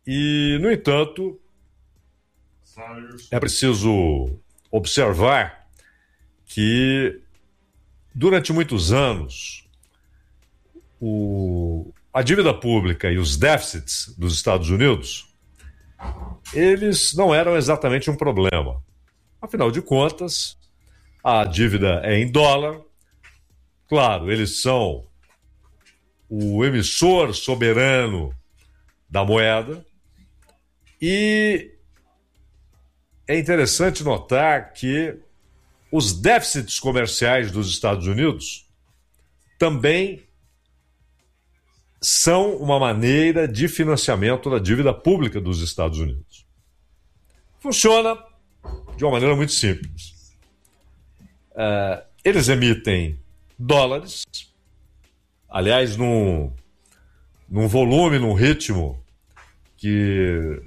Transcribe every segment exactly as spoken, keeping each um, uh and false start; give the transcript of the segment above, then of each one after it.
E, no entanto, é preciso observar que, durante muitos anos, o, a dívida pública e os déficits dos Estados Unidos, eles não eram exatamente um problema. Afinal de contas, a dívida é em dólar. Claro, eles são o emissor soberano da moeda. E é interessante notar que os déficits comerciais dos Estados Unidos também são uma maneira de financiamento da dívida pública dos Estados Unidos. Funciona de uma maneira muito simples. Uh, eles emitem dólares, aliás, num, num volume, num ritmo que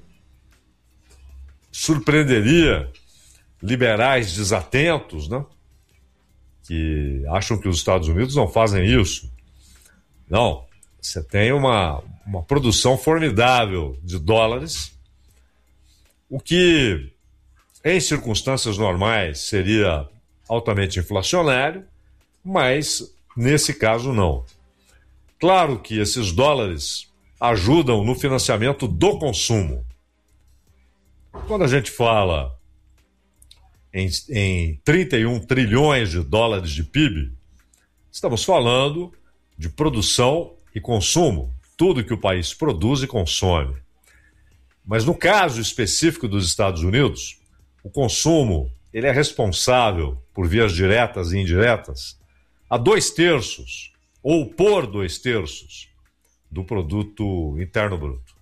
surpreenderia liberais desatentos, né? Que acham que os Estados Unidos não fazem isso. Não, você tem uma, uma produção formidável de dólares, o que, em circunstâncias normais, seria altamente inflacionário, mas, nesse caso, não. Claro que esses dólares ajudam no financiamento do consumo. Quando a gente fala em, em trinta e um trilhões de dólares de P I B, estamos falando de produção e consumo, tudo que o país produz e consome. Mas no caso específico dos Estados Unidos, o consumo ele é responsável, por vias diretas e indiretas, a dois terços, ou por dois terços, do produto interno bruto.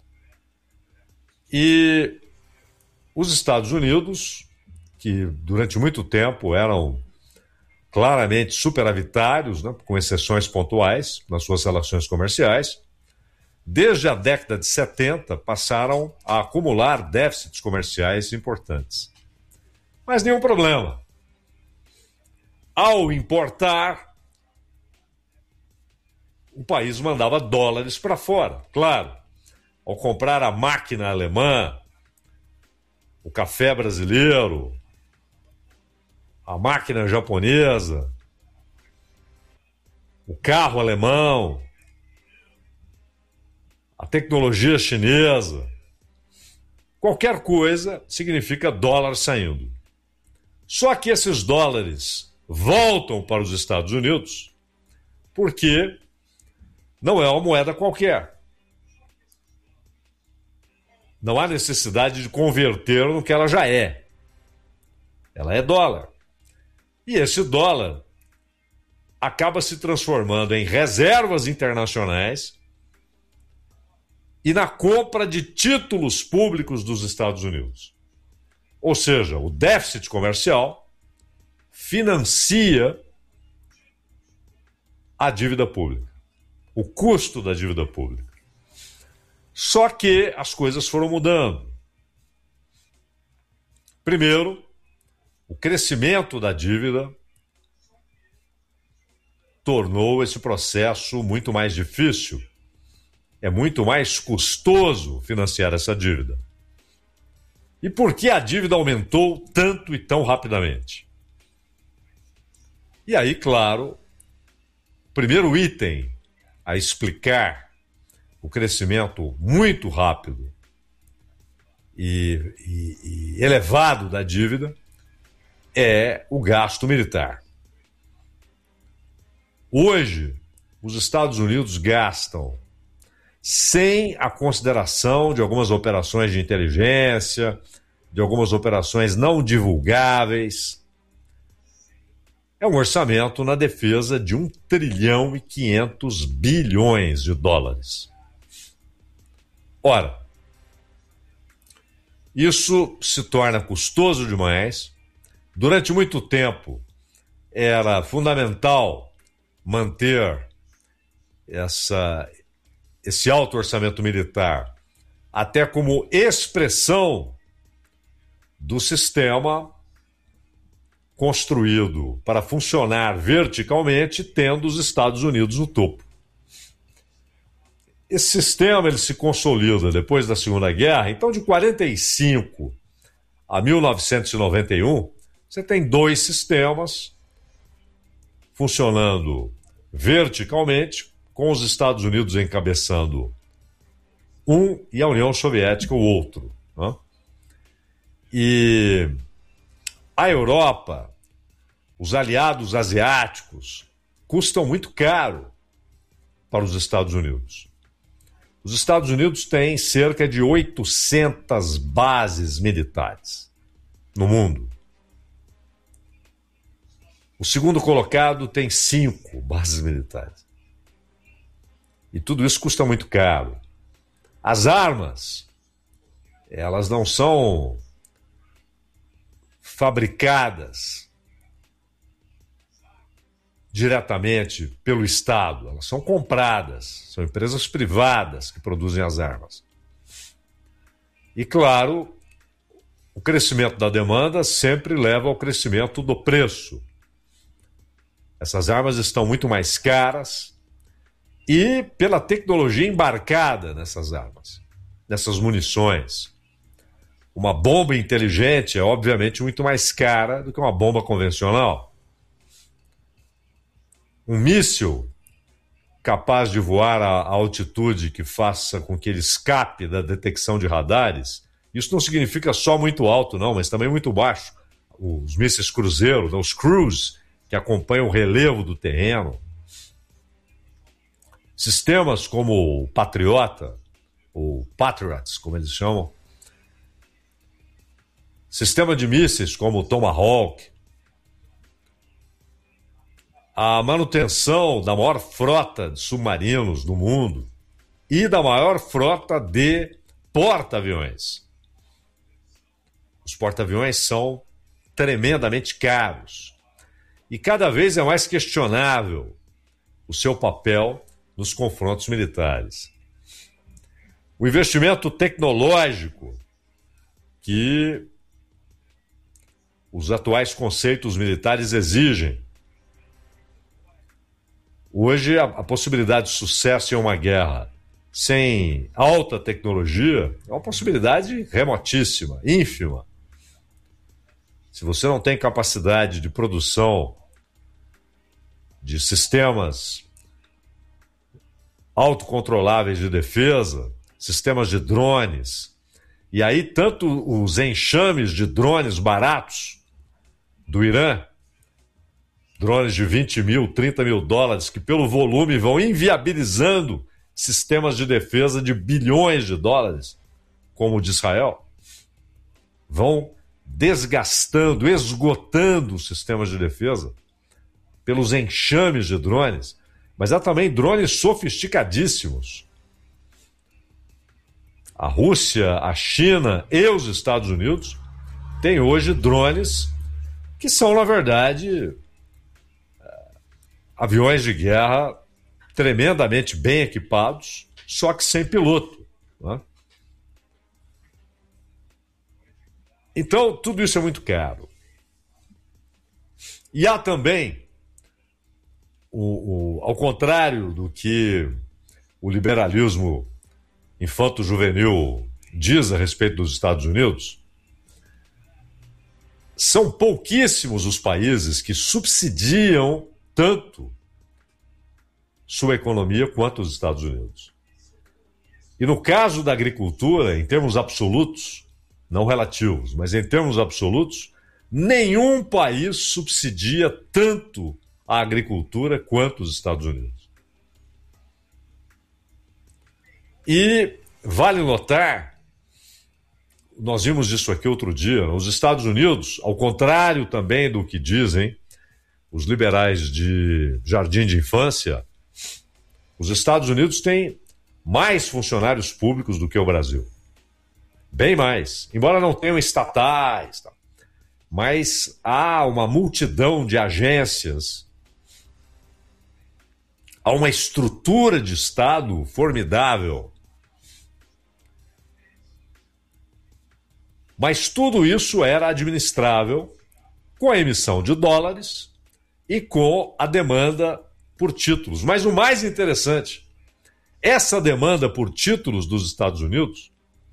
E os Estados Unidos, que durante muito tempo eram claramente superavitários, né, com exceções pontuais nas suas relações comerciais, desde a década de setenta passaram a acumular déficits comerciais importantes. Mas nenhum problema. Ao importar, o país mandava dólares para fora. Claro, ao comprar a máquina alemã, o café brasileiro, a máquina japonesa, o carro alemão, a tecnologia chinesa, qualquer coisa significa dólar saindo. Só que esses dólares voltam para os Estados Unidos porque não é uma moeda qualquer. Não há necessidade de converter no que ela já é. Ela é dólar. E esse dólar acaba se transformando em reservas internacionais e na compra de títulos públicos dos Estados Unidos. Ou seja, o déficit comercial financia a dívida pública, o custo da dívida pública. Só que as coisas foram mudando. Primeiro, o crescimento da dívida tornou esse processo muito mais difícil. É muito mais custoso financiar essa dívida. E por que a dívida aumentou tanto e tão rapidamente? E aí, claro, o primeiro item a explicar o crescimento muito rápido e, e, e elevado da dívida é o gasto militar. Hoje, os Estados Unidos gastam, sem a consideração de algumas operações de inteligência, de algumas operações não divulgáveis, é um orçamento na defesa de um trilhão e quinhentos bilhões de dólares. Ora, isso se torna custoso demais. Durante muito tempo era fundamental manter essa, esse alto orçamento militar até como expressão do sistema construído para funcionar verticalmente, tendo os Estados Unidos no topo. esse sistema ele se consolida depois da Segunda Guerra. Então, de quarenta e cinco a mil novecentos e noventa e um, você tem dois sistemas funcionando verticalmente, com os Estados Unidos encabeçando um e a União Soviética o outro, né? E a Europa, os aliados asiáticos, custam muito caro para os Estados Unidos. Os Estados Unidos têm cerca de oitocentas bases militares no mundo. O segundo colocado tem cinco bases militares. E tudo isso custa muito caro. As armas, elas não são fabricadas diretamente pelo Estado, elas são compradas, são empresas privadas que produzem as armas. E, claro, o crescimento da demanda sempre leva ao crescimento do preço. Essas armas estão muito mais caras e pela tecnologia embarcada nessas armas, nessas munições. Uma bomba inteligente é, obviamente, muito mais cara do que uma bomba convencional. Um míssil capaz de voar a altitude que faça com que ele escape da detecção de radares, isso não significa só muito alto, não, mas também muito baixo. Os mísseis cruzeiro, os cruise, que acompanham o relevo do terreno. Sistemas como o Patriota, ou Patriots, como eles chamam. Sistema de mísseis como o Tomahawk. A manutenção da maior frota de submarinos do mundo e da maior frota de porta-aviões. Os porta-aviões são tremendamente caros e cada vez é mais questionável o seu papel nos confrontos militares. O investimento tecnológico que os atuais conceitos militares exigem. Hoje, a, a possibilidade de sucesso em uma guerra sem alta tecnologia é uma possibilidade remotíssima, ínfima. Se você não tem capacidade de produção de sistemas autocontroláveis de defesa, sistemas de drones, e aí tanto os enxames de drones baratos do Irã, drones de vinte mil, trinta mil dólares, que pelo volume vão inviabilizando sistemas de defesa de bilhões de dólares, como o de Israel, vão desgastando, esgotando os sistemas de defesa pelos enxames de drones, mas há também drones sofisticadíssimos. A Rússia, a China e os Estados Unidos têm hoje drones que são, na verdade, aviões de guerra tremendamente bem equipados, só que sem piloto, né? Então, tudo isso é muito caro. E há também, o, o, ao contrário do que o liberalismo infanto-juvenil diz a respeito dos Estados Unidos, são pouquíssimos os países que subsidiam tanto sua economia quanto os Estados Unidos. E no caso da agricultura, em termos absolutos, não relativos, mas em termos absolutos, nenhum país subsidia tanto a agricultura quanto os Estados Unidos. E vale notar, nós vimos isso aqui outro dia, os Estados Unidos, ao contrário também do que dizem os liberais de jardim de infância, os Estados Unidos têm mais funcionários públicos do que o Brasil. Bem mais. Embora não tenham estatais, tá? Mas há uma multidão de agências, há uma estrutura de Estado formidável. Mas tudo isso era administrável com a emissão de dólares e com a demanda por títulos. Mas o mais interessante essa demanda por títulos dos Estados Unidos,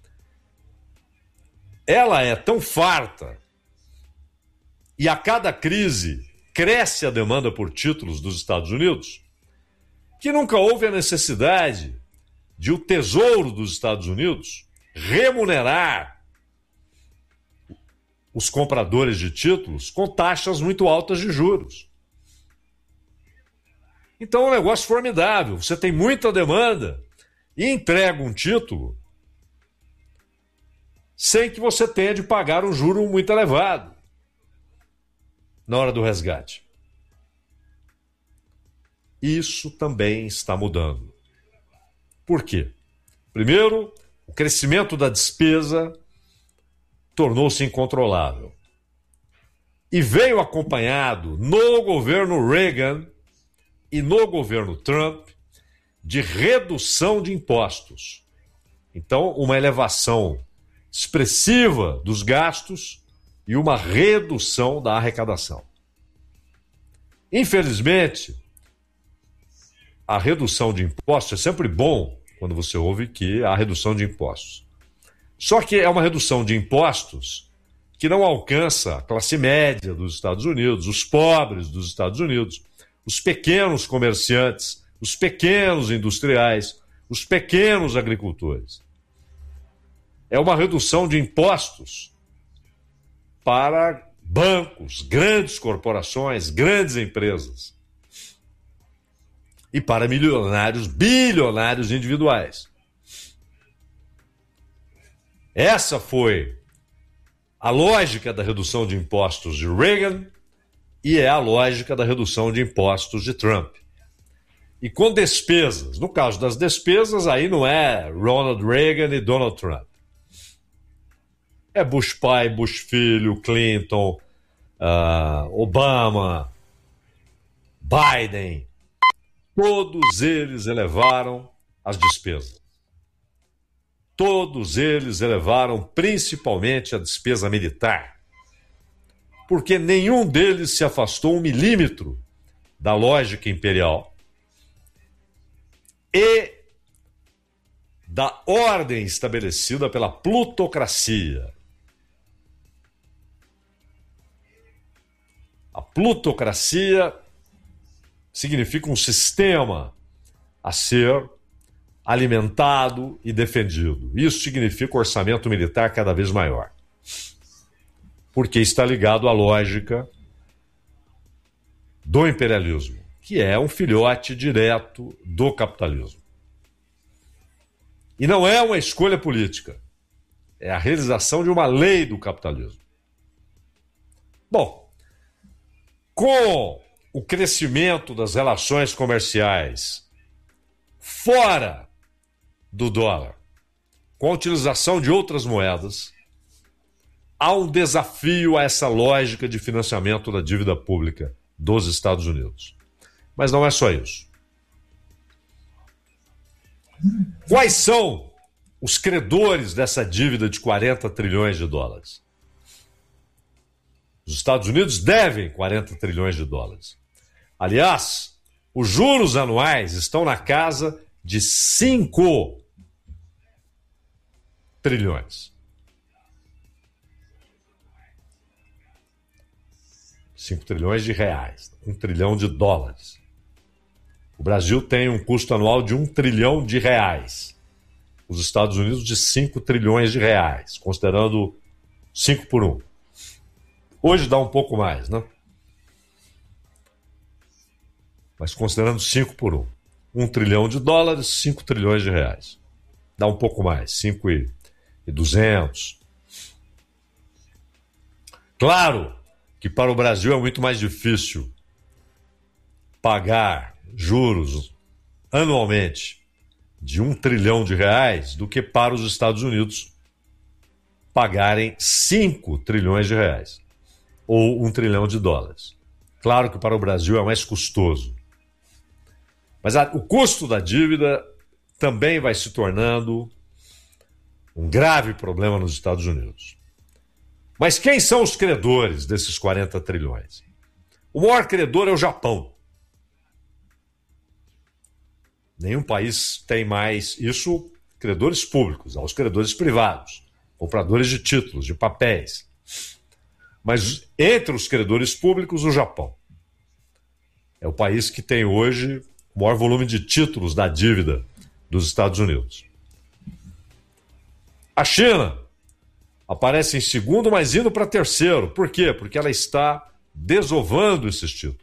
ela é tão farta e a cada crise cresce a demanda por títulos dos Estados Unidos, que nunca houve a necessidade de o Tesouro dos Estados Unidos remunerar os compradores de títulos com taxas muito altas de juros. Então é um negócio formidável. Você tem muita demanda e entrega um título sem que você tenha de pagar um juro muito elevado na hora do resgate. Isso também está mudando. Por quê? Primeiro, o crescimento da despesa tornou-se incontrolável. E veio acompanhado no governo Reagan e no governo Trump de redução de impostos. Então, uma elevação expressiva dos gastos e uma redução da arrecadação. Infelizmente, a redução de impostos é sempre bom quando você ouve que há redução de impostos. Só que é uma redução de impostos que não alcança a classe média dos Estados Unidos, os pobres dos Estados Unidos, os pequenos comerciantes, os pequenos industriais, os pequenos agricultores. É uma redução de impostos para bancos, grandes corporações, grandes empresas. E para milionários, bilionários individuais. Essa foi a lógica da redução de impostos de Reagan e é a lógica da redução de impostos de Trump. E com despesas. No caso das despesas, aí não é Ronald Reagan e Donald Trump. É Bush pai, Bush filho, Clinton, uh, Obama, Biden. Todos eles elevaram as despesas. Todos eles elevaram principalmente a despesa militar. Porque nenhum deles se afastou um milímetro da lógica imperial e da ordem estabelecida pela plutocracia. A plutocracia significa um sistema a ser alimentado e defendido. Isso significa orçamento militar cada vez maior. Porque está ligado à lógica do imperialismo, que é um filhote direto do capitalismo. E não é uma escolha política, é a realização de uma lei do capitalismo. Bom, com o crescimento das relações comerciais fora do dólar, com a utilização de outras moedas, há um desafio a essa lógica de financiamento da dívida pública dos Estados Unidos. Mas não é só isso. Quais são os credores dessa dívida de quarenta trilhões de dólares? Os Estados Unidos devem quarenta trilhões de dólares. Aliás, os juros anuais estão na casa de cinco trilhões. cinco trilhões de reais, um trilhão de dólares. O Brasil tem um custo anual de um trilhão de reais. Os Estados Unidos de cinco trilhões de reais, considerando cinco por um. Hoje dá um pouco mais, né? Mas considerando cinco por um. um trilhão de dólares, cinco trilhões de reais. Dá um pouco mais, cinco e duzentos. Claro que para o Brasil é muito mais difícil pagar juros anualmente de um trilhão de reais do que para os Estados Unidos pagarem cinco trilhões de reais ou um trilhão de dólares. Claro que para o Brasil é mais custoso. Mas a, o custo da dívida também vai se tornando um grave problema nos Estados Unidos. Mas quem são os credores desses quarenta trilhões? O maior credor é o Japão. Nenhum país tem mais isso, credores públicos, aos credores privados, compradores de títulos, de papéis. Mas entre os credores públicos, o Japão. É o país que tem hoje o maior volume de títulos da dívida dos Estados Unidos. A China aparece em segundo, mas indo para terceiro. Por quê? Porque ela está desovando esses títulos.